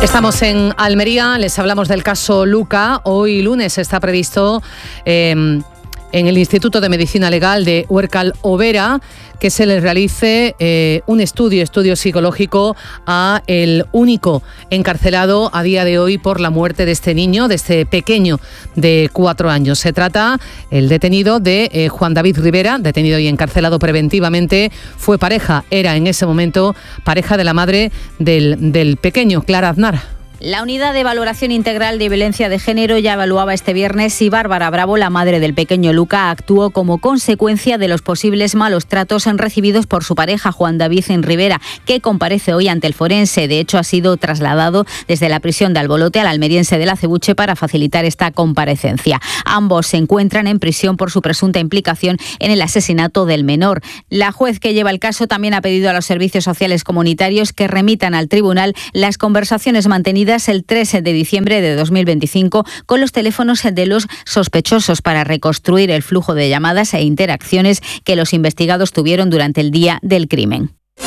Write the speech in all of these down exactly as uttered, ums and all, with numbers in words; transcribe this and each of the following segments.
Estamos en Almería, les hablamos del caso Luca. Hoy lunes está previsto eh, en el Instituto de Medicina Legal de Huércal Overa que se le realice eh, un estudio, estudio psicológico a el único encarcelado a día de hoy por la muerte de este niño, de este pequeño de cuatro años. Se trata el detenido de eh, Juan David Rivera, detenido y encarcelado preventivamente. Fue pareja, era en ese momento pareja de la madre del, del pequeño, Clara Aznar. La Unidad de Valoración Integral de Violencia de Género ya evaluaba este viernes si Bárbara Bravo, la madre del pequeño Luca, actuó como consecuencia de los posibles malos tratos recibidos por su pareja Juan David Rivera, que comparece hoy ante el forense. De hecho, ha sido trasladado desde la prisión de Albolote al almeriense de la Acebuche para facilitar esta comparecencia. Ambos se encuentran en prisión por su presunta implicación en el asesinato del menor. La juez que lleva el caso también ha pedido a los servicios sociales comunitarios que remitan al tribunal las conversaciones mantenidas el trece de diciembre de dos mil veinticinco con los teléfonos de los sospechosos para reconstruir el flujo de llamadas e interacciones que los investigados tuvieron durante el día del crimen.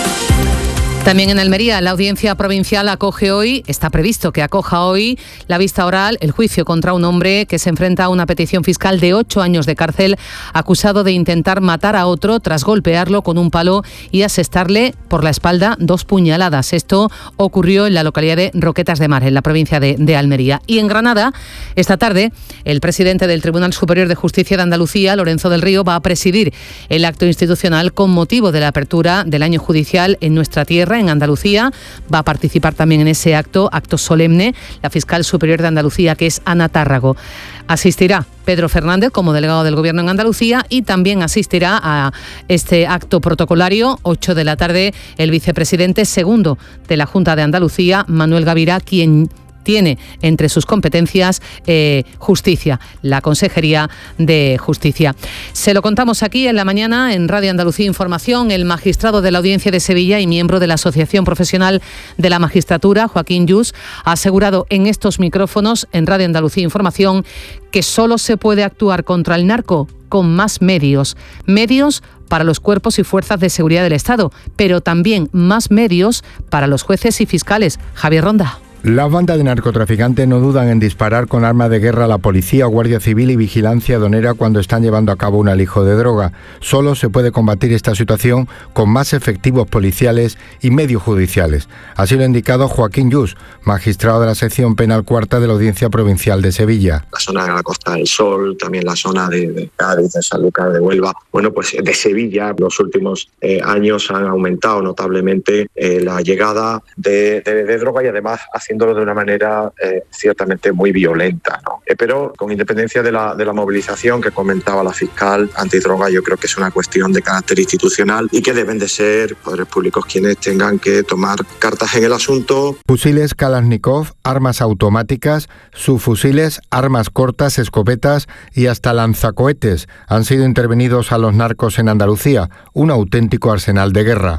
También en Almería, la Audiencia Provincial acoge hoy, está previsto que acoja hoy la vista oral, el juicio contra un hombre que se enfrenta a una petición fiscal de ocho años de cárcel, acusado de intentar matar a otro tras golpearlo con un palo y asestarle por la espalda dos puñaladas. Esto ocurrió en la localidad de Roquetas de Mar, en la provincia de, de Almería. Y en Granada, esta tarde, el presidente del Tribunal Superior de Justicia de Andalucía, Lorenzo del Río, va a presidir el acto institucional con motivo de la apertura del año judicial en nuestra tierra, en Andalucía. Va a participar también en ese acto, acto solemne, la fiscal superior de Andalucía, que es Ana Tárrago. Asistirá Pedro Fernández como delegado del Gobierno en Andalucía y también asistirá a este acto protocolario, ocho de la tarde, el vicepresidente segundo de la Junta de Andalucía, Manuel Gavirá, quien tiene entre sus competencias eh, justicia, la Consejería de Justicia. Se lo contamos aquí en la mañana en Radio Andalucía Información. El magistrado de la Audiencia de Sevilla y miembro de la Asociación Profesional de la Magistratura, Joaquín Yus, ha asegurado en estos micrófonos en Radio Andalucía Información que solo se puede actuar contra el narco con más medios. Medios para los cuerpos y fuerzas de seguridad del Estado, pero también más medios para los jueces y fiscales. Javier Ronda. Las bandas de narcotraficantes no dudan en disparar con armas de guerra a la policía, guardia civil y vigilancia aduanera cuando están llevando a cabo un alijo de droga. Solo se puede combatir esta situación con más efectivos policiales y medios judiciales. Así lo ha indicado Joaquín Yus, magistrado de la sección penal cuarta de la Audiencia Provincial de Sevilla. La zona de la Costa del Sol, también la zona de, de Cádiz, de Sanlúcar de Huelva. Bueno, pues de Sevilla, los últimos eh, años han aumentado notablemente eh, la llegada de, de, de droga y además haciendo de una manera eh, ciertamente muy violenta, ¿no? Eh, pero con independencia de la, de la movilización que comentaba la fiscal antidroga, yo creo que es una cuestión de carácter institucional y que deben de ser poderes públicos quienes tengan que tomar cartas en el asunto. Fusiles Kalashnikov, armas automáticas, subfusiles, armas cortas, escopetas y hasta lanzacohetes han sido intervenidos a los narcos en Andalucía, un auténtico arsenal de guerra.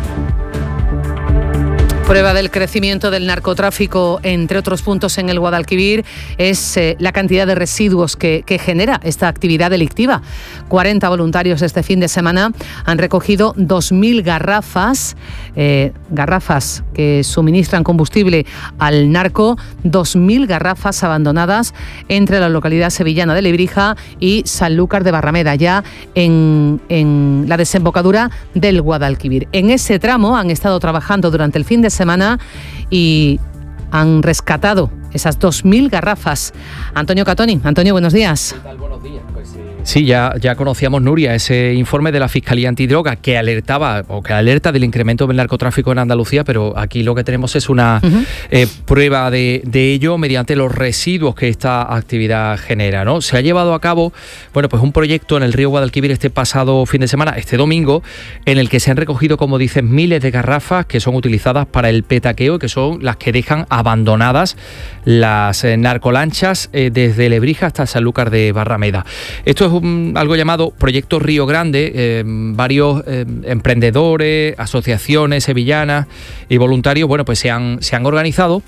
Prueba del crecimiento del narcotráfico, entre otros puntos en el Guadalquivir, es eh, la cantidad de residuos que, que genera esta actividad delictiva. cuarenta voluntarios este fin de semana han recogido dos mil garrafas, eh, garrafas que suministran combustible al narco, dos mil garrafas abandonadas entre la localidad sevillana de Lebrija y Sanlúcar de Barrameda, ya en, en la desembocadura del Guadalquivir. En ese tramo han estado trabajando durante el fin de semana y han rescatado esas dos mil garrafas. Antonio Catoni. Antonio, buenos días. ¿Qué tal? Buenos días. Pues, eh... Sí, ya, ya conocíamos, Nuria, ese informe de la Fiscalía Antidroga que alertaba o que alerta del incremento del narcotráfico en Andalucía, pero aquí lo que tenemos es una uh-huh. eh, prueba de, de ello mediante los residuos que esta actividad genera, ¿no? Se ha llevado a cabo, bueno, pues un proyecto en el río Guadalquivir este pasado fin de semana, este domingo, en el que se han recogido, como dicen, miles de garrafas que son utilizadas para el petaqueo, que son las que dejan abandonadas las eh, narcolanchas eh, desde Lebrija hasta Sanlúcar de Barrameda. Esto es un, algo llamado Proyecto Río Grande. Eh, varios eh, emprendedores, asociaciones sevillanas y voluntarios, bueno, pues se han, se han organizado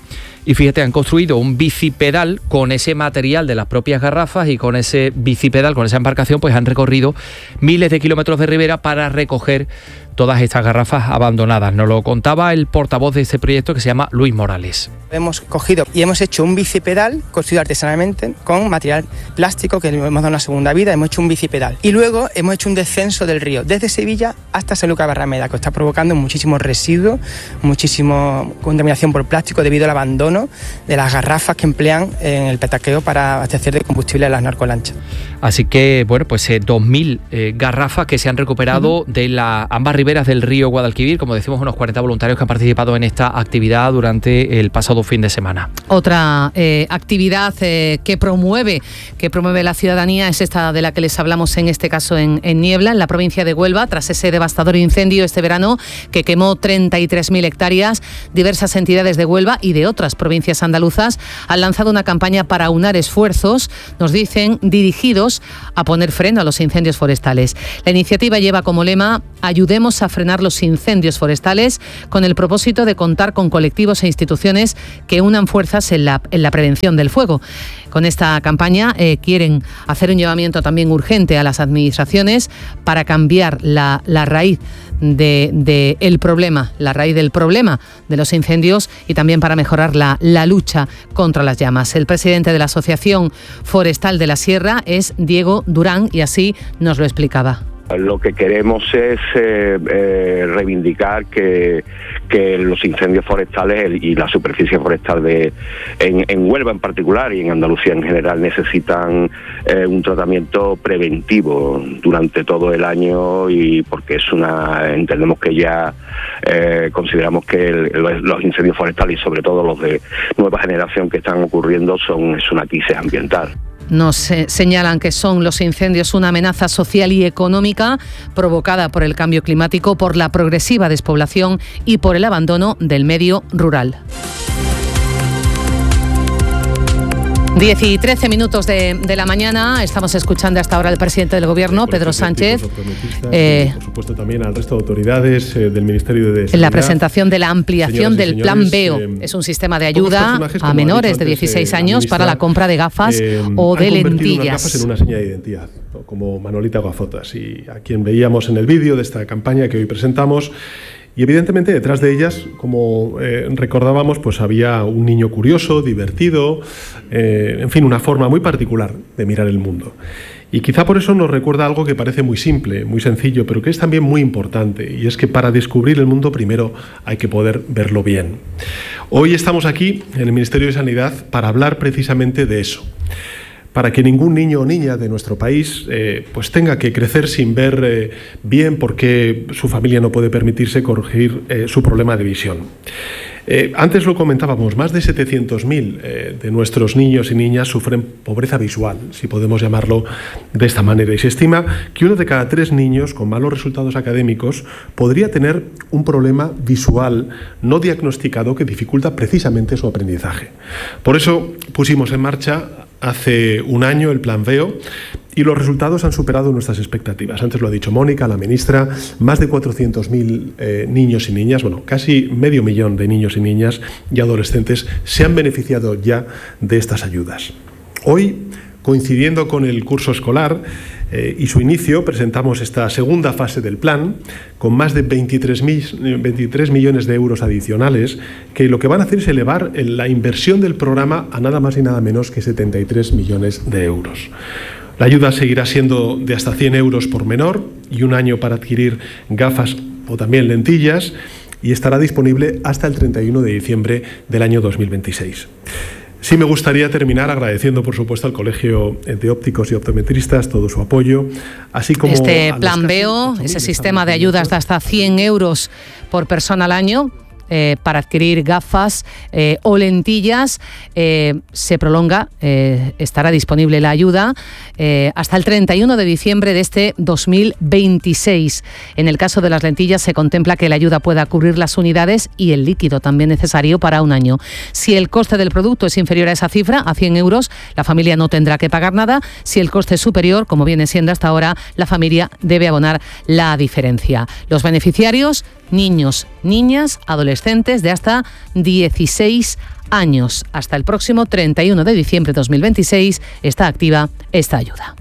y fíjate, han construido un bicipedal con ese material de las propias garrafas y con ese bicipedal, con esa embarcación, pues han recorrido miles de kilómetros de ribera para recoger todas estas garrafas abandonadas. Nos lo contaba el portavoz de este proyecto, que se llama Luis Morales. Hemos cogido y hemos hecho un bicipedal construido artesanalmente con material plástico que le hemos dado una segunda vida. Hemos hecho un bicipedal y luego hemos hecho un descenso del río desde Sevilla hasta Sanlúcar de Barrameda, que está provocando muchísimos residuos, muchísima contaminación por plástico debido al abandono de las garrafas que emplean en el petaqueo para abastecer de combustible a las narcolanchas. Así que, bueno, pues eh, dos mil eh, garrafas que se han recuperado uh-huh. de la, ambas riberas del río Guadalquivir. Como decimos, unos cuarenta voluntarios que han participado en esta actividad durante el pasado fin de semana. Otra eh, actividad eh, que promueve que promueve la ciudadanía es esta de la que les hablamos, en este caso en, en Niebla, en la provincia de Huelva, tras ese devastador incendio este verano que quemó treinta y tres mil hectáreas. Diversas entidades de Huelva y de otras provincias andaluzas han lanzado una campaña para aunar esfuerzos, nos dicen, dirigidos a poner freno a los incendios forestales. La iniciativa lleva como lema: ayudemos a frenar los incendios forestales, con el propósito de contar con colectivos e instituciones que unan fuerzas en la, en la prevención del fuego. Con esta campaña eh, quieren hacer un llamamiento también urgente a las administraciones para cambiar la, la raíz de, de el problema, la raíz del problema de los incendios, y también para mejorar la, la lucha contra las llamas. El presidente de la Asociación Forestal de la Sierra es Diego Durán y así nos lo explicaba. Lo que queremos es eh, eh, reivindicar que, que los incendios forestales y la superficie forestal de en, en Huelva en particular y en Andalucía en general necesitan eh, un tratamiento preventivo durante todo el año, y porque es una entendemos que ya eh, consideramos que el, el, los incendios forestales y sobre todo los de nueva generación que están ocurriendo son es una crisis ambiental. Nos eh, señalan que son los incendios una amenaza social y económica provocada por el cambio climático, por la progresiva despoblación y por el abandono del medio rural. diez y trece minutos de, de la mañana. Estamos escuchando hasta ahora al presidente del Gobierno, Pedro Sánchez. Eh, por supuesto, también al resto de autoridades eh, del Ministerio de Sanidad. En la presentación de la ampliación del Plan B E O. Eh, es un sistema de ayuda a menores de dieciséis años para la compra de gafas eh, o de lentillas. Las gafas en una seña de identidad, ¿no? Como Manolita Gafotas, y a quien veíamos en el vídeo de esta campaña que hoy presentamos. Y evidentemente detrás de ellas, como eh, recordábamos, pues había un niño curioso, divertido, eh, en fin, una forma muy particular de mirar el mundo. Y quizá por eso nos recuerda algo que parece muy simple, muy sencillo, pero que es también muy importante, y es que para descubrir el mundo primero hay que poder verlo bien. Hoy estamos aquí en el Ministerio de Sanidad para hablar precisamente de eso, para que ningún niño o niña de nuestro país eh, pues tenga que crecer sin ver eh, bien porque su familia no puede permitirse corregir eh, su problema de visión. Eh, antes lo comentábamos, más de setecientos mil eh, de nuestros niños y niñas sufren pobreza visual, si podemos llamarlo de esta manera, y se estima que uno de cada tres niños con malos resultados académicos podría tener un problema visual no diagnosticado que dificulta precisamente su aprendizaje. Por eso pusimos en marcha hace un año el Plan B E O, y los resultados han superado nuestras expectativas. Antes lo ha dicho Mónica, la ministra, más de cuatrocientos mil eh, niños y niñas, bueno, casi medio millón de niños y niñas y adolescentes se han beneficiado ya de estas ayudas. Hoy, coincidiendo con el curso escolar eh, y su inicio, presentamos esta segunda fase del plan con más de veintitrés millones de euros adicionales, que lo que van a hacer es elevar la inversión del programa a nada más y nada menos que setenta y tres millones de euros. La ayuda seguirá siendo de hasta cien euros por menor y un año para adquirir gafas o también lentillas, y estará disponible hasta el treinta y uno de diciembre del año dos mil veintiséis. Sí me gustaría terminar agradeciendo, por supuesto, al Colegio de Ópticos y Optometristas todo su apoyo, así como este Plan B E O, ese sistema de ayudas de hasta cien euros por persona al año, Eh, para adquirir gafas eh, o lentillas, eh, se prolonga, eh, estará disponible la ayuda eh, hasta el treinta y uno de diciembre de este dos mil veintiséis. En el caso de las lentillas se contempla que la ayuda pueda cubrir las unidades y el líquido también necesario para un año. Si el coste del producto es inferior a esa cifra, a cien euros, la familia no tendrá que pagar nada. Si el coste es superior, como viene siendo hasta ahora, la familia debe abonar la diferencia. Los beneficiarios niños, niñas, adolescentes de hasta dieciséis años. Hasta el próximo treinta y uno de diciembre de dos mil veintiséis está activa esta ayuda.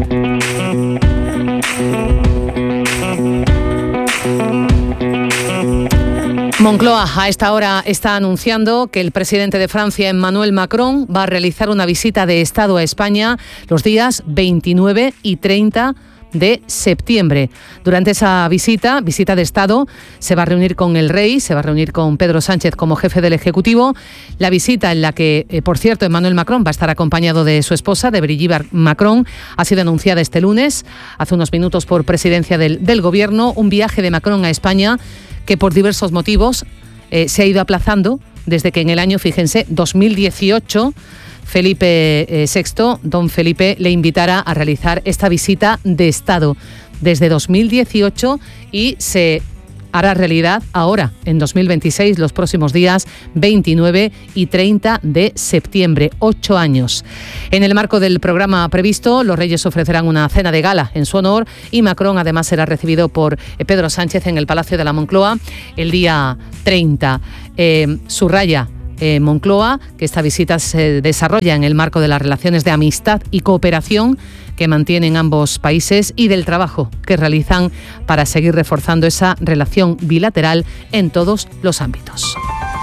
Moncloa a esta hora está anunciando que el presidente de Francia, Emmanuel Macron, va a realizar una visita de Estado a España los días veintinueve y treinta de septiembre. Durante esa visita, visita de Estado, se va a reunir con el rey, se va a reunir con Pedro Sánchez como jefe del Ejecutivo. La visita en la que, eh, por cierto, Emmanuel Macron va a estar acompañado de su esposa, de Brigitte Macron, ha sido anunciada este lunes, hace unos minutos por presidencia del, del Gobierno. Un viaje de Macron a España que por diversos motivos eh, se ha ido aplazando desde que en el año, fíjense, dos mil dieciocho, Felipe sexto, don Felipe, le invitara a realizar esta visita de Estado desde dos mil dieciocho y se hará realidad ahora, en dos mil veintiséis, los próximos días veintinueve y treinta de septiembre, ocho años. En el marco del programa previsto, los Reyes ofrecerán una cena de gala en su honor y Macron además será recibido por Pedro Sánchez en el Palacio de la Moncloa el día treinta. Eh, subraya Eh, Moncloa, que esta visita se desarrolla en el marco de las relaciones de amistad y cooperación que mantienen ambos países y del trabajo que realizan para seguir reforzando esa relación bilateral en todos los ámbitos.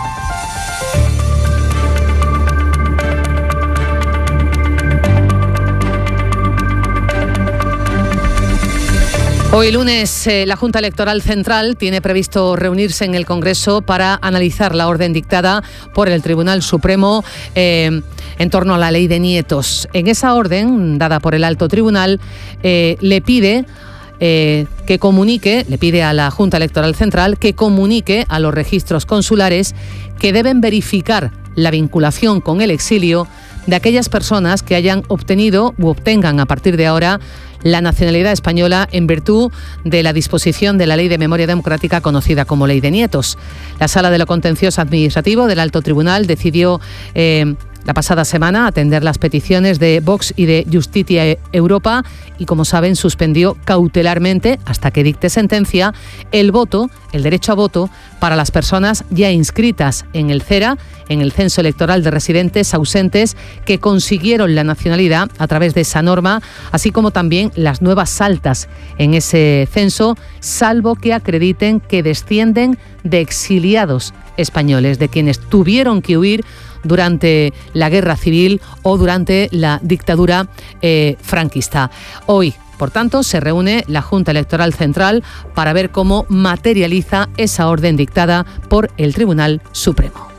Hoy lunes eh, la Junta Electoral Central tiene previsto reunirse en el Congreso para analizar la orden dictada por el Tribunal Supremo eh, en torno a la ley de nietos. En esa orden, dada por el Alto Tribunal, eh, le pide eh, que comunique, le pide a la Junta Electoral Central que comunique a los registros consulares que deben verificar la vinculación con el exilio de aquellas personas que hayan obtenido u obtengan a partir de ahora la nacionalidad española en virtud de la disposición de la Ley de Memoria Democrática conocida como Ley de Nietos. La Sala de lo Contencioso Administrativo del Alto Tribunal decidió eh, la pasada semana atender las peticiones de Vox y de Justicia Europa y, como saben, suspendió cautelarmente, hasta que dicte sentencia, el voto, el derecho a voto para las personas ya inscritas en el CERA, en el Censo Electoral de Residentes Ausentes, que consiguieron la nacionalidad a través de esa norma, así como también las nuevas altas en ese censo, salvo que acrediten que descienden de exiliados españoles, de quienes tuvieron que huir durante la guerra civil o durante la dictadura eh, franquista. Hoy, por tanto, se reúne la Junta Electoral Central para ver cómo materializa esa orden dictada por el Tribunal Supremo.